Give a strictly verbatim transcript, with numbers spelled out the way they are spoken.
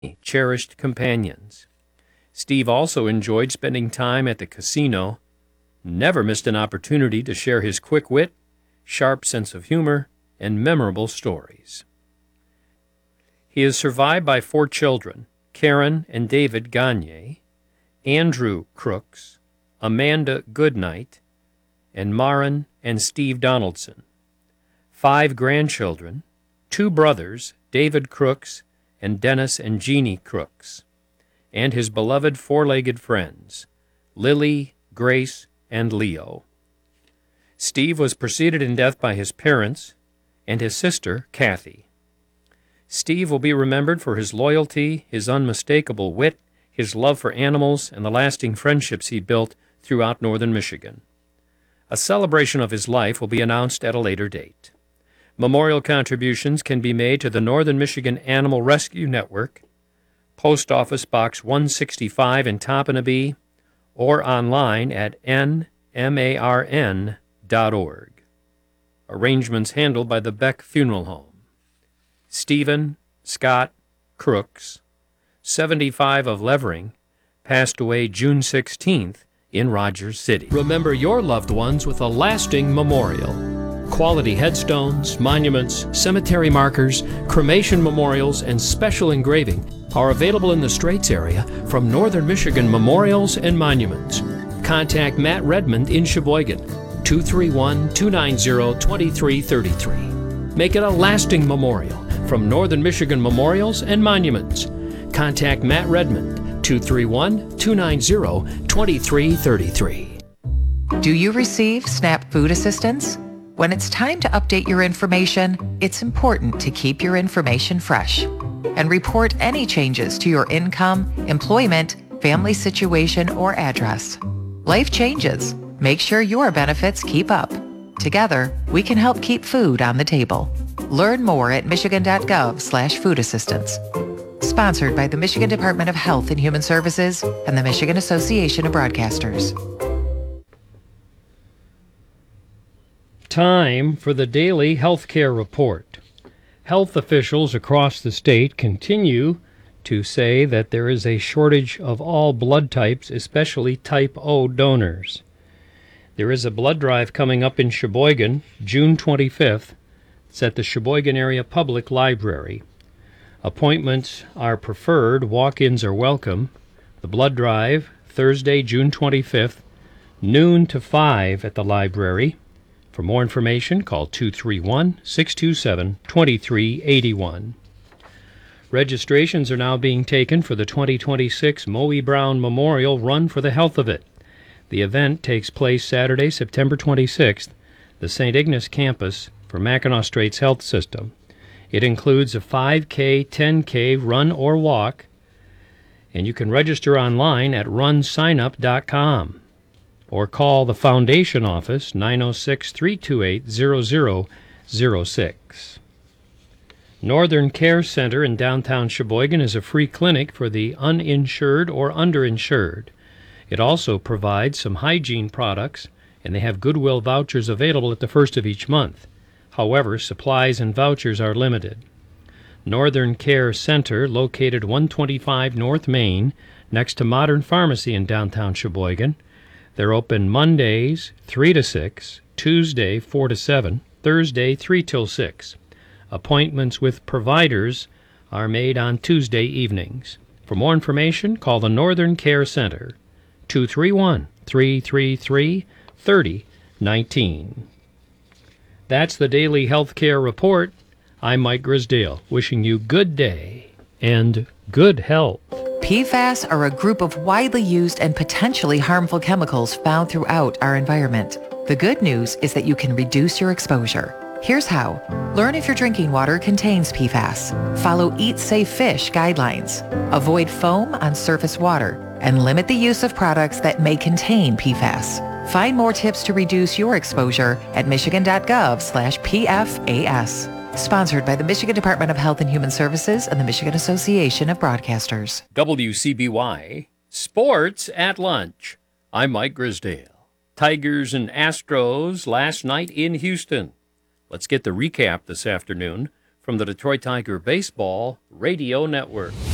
cherished companions. Steve also enjoyed spending time at the casino, never missed an opportunity to share his quick wit, sharp sense of humor, and memorable stories. He is survived by four children, Karen and David Gagne, Andrew Crooks, Amanda Goodnight, and Maren and Steve Donaldson. Five grandchildren, two brothers, David Crooks and Dennis and Jeannie Crooks, and his beloved four-legged friends, Lily, Grace, and Leo. Steve was preceded in death by his parents and his sister, Kathy. Steve will be remembered for his loyalty, his unmistakable wit, his love for animals, and the lasting friendships he built throughout northern Michigan. A celebration of his life will be announced at a later date. Memorial contributions can be made to the Northern Michigan Animal Rescue Network, Post Office Box one sixty-five in Toppinabee, or online at n m a r n dot org. Arrangements handled by the Beck Funeral Home. Stephen Scott Crooks, seventy-five, of Levering, passed away June sixteenth in Rogers City. Remember your loved ones with a lasting memorial. Quality headstones, monuments, cemetery markers, cremation memorials, and special engraving are available in the Straits area from Northern Michigan Memorials and Monuments. Contact Matt Redmond in Sheboygan, two three one, two nine zero, two three three three. Make it a lasting memorial from Northern Michigan Memorials and Monuments. Contact Matt Redmond, two three one, two nine zero, two three three three. Do you receive SNAP food assistance? When it's time to update your information, it's important to keep your information fresh and report any changes to your income, employment, family situation, or address. Life changes. Make sure your benefits keep up. Together, we can help keep food on the table. Learn more at michigan.gov slash food assistance. Sponsored by the Michigan Department of Health and Human Services and the Michigan Association of Broadcasters. Time for the daily healthcare report. Health officials across the state continue to say that there is a shortage of all blood types, especially type O donors. There is a blood drive coming up in Sheboygan, June twenty-fifth. It's at the Sheboygan Area Public Library. Appointments are preferred. Walk-ins are welcome. The blood drive, Thursday, June twenty-fifth, noon to five at the library. For more information, call two three one, six two seven, two three eight one. Registrations are now being taken for the twenty twenty-six Moe Brown Memorial Run for the Health of It. The event takes place Saturday, September twenty-sixth, the Saint Ignace campus for Mackinac Straits Health System. It includes a five K, ten K run or walk, and you can register online at run sign up dot com or call the Foundation office, nine oh six, three two eight, zero zero zero six. Northern Care Center in downtown Sheboygan is a free clinic for the uninsured or underinsured. It also provides some hygiene products, and they have Goodwill vouchers available at the first of each month. However, supplies and vouchers are limited. Northern Care Center, located one twenty-five North Main, next to Modern Pharmacy in downtown Sheboygan. They're open Mondays, three to six, Tuesday, four to seven, Thursday, three till six. Appointments with providers are made on Tuesday evenings. For more information, call the Northern Care Center, two three one, three three three, three oh one nine. That's the Daily Healthcare Report. I'm Mike Grisdale, wishing you good day and good health. P FAS are a group of widely used and potentially harmful chemicals found throughout our environment. The good news is that you can reduce your exposure. Here's how. Learn if your drinking water contains P FAS. Follow Eat Safe Fish guidelines. Avoid foam on surface water and limit the use of products that may contain P FAS. Find more tips to reduce your exposure at michigan.gov slash PFAS. Sponsored by the Michigan Department of Health and Human Services and the Michigan Association of Broadcasters. W C B Y Sports at Lunch. I'm Mike Grisdale. Tigers and Astros last night in Houston. Let's get the recap this afternoon from the Detroit Tiger Baseball Radio Network.